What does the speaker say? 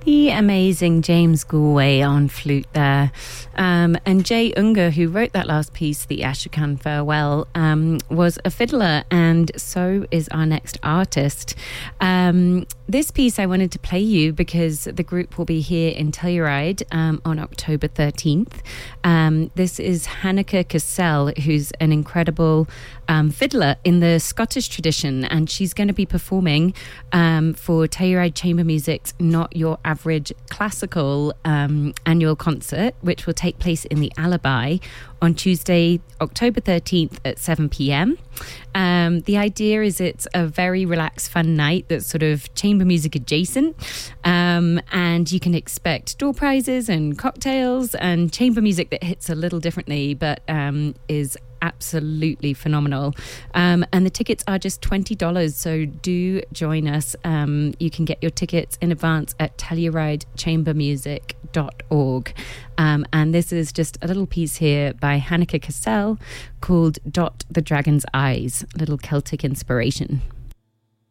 The amazing James Galway on flute there. And Jay Ungar, who wrote that last piece, The Ashokan Farewell, was a fiddler, and so is our next artist. This piece I wanted to play you because the group will be here in Telluride on October 13th. This is Hanneke Cassell, who's an incredible fiddler in the Scottish tradition, and she's going to be performing for Telluride Chamber Music's Not Your Average Classical annual concert, which will take place in the Alibi on Tuesday, October 13th at 7 p.m. The idea is it's a very relaxed, fun night that's sort of chamber music adjacent, and you can expect door prizes and cocktails and chamber music that hits a little differently, but is absolutely phenomenal. And the tickets are just $20, so do join us. You can get your tickets in advance at TellurideChambermusic.org. And this is just a little piece here by Hanneke Cassell called Dot the Dragon's Eyes, a little Celtic inspiration.